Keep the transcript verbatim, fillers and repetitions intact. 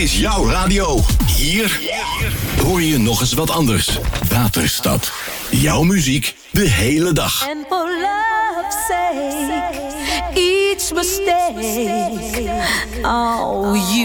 is jouw radio. Hier hoor je nog eens wat anders. Waterstad. Jouw muziek de hele dag. And for love's sake, each mistake, oh, you